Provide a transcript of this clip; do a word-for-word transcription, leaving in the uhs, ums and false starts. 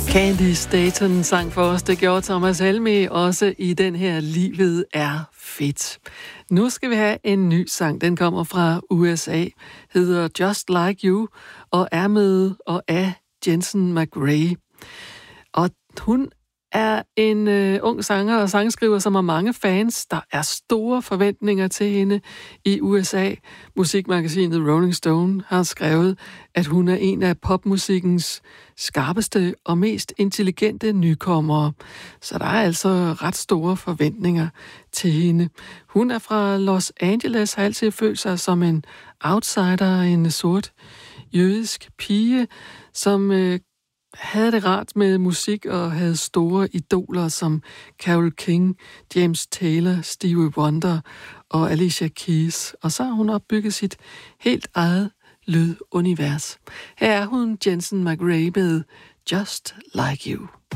Candy Staton sang for os. Det gjorde Thomas Helmig også i den her Livet er fedt. Nu skal vi have en ny sang. Den kommer fra U S A, hedder Just Like You, og er med og af Jensen McRae. Og hun er en øh, ung sanger og sangskriver, som har mange fans. Der er store forventninger til hende i U S A. Musikmagasinet Rolling Stone har skrevet, at hun er en af popmusikkens skarpeste og mest intelligente nykommere. Så der er altså ret store forventninger til hende. Hun er fra Los Angeles, har altid følt sig som en outsider, en sort jødisk pige, som øh, havde det rart med musik og havde store idoler som Carole King, James Taylor, Stevie Wonder og Alicia Keys. Og så har hun opbygget sit helt eget lydunivers. Her er hun Jensen McRae med Just Like You.